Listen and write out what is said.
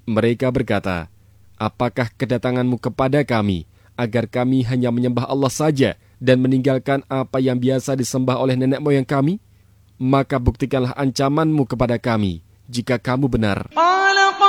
Mereka berkata, apakah kedatanganmu kepada kami agar kami hanya menyembah Allah saja dan meninggalkan apa yang biasa disembah oleh nenek moyang kami? Maka buktikanlah ancamanmu kepada kami jika kamu benar.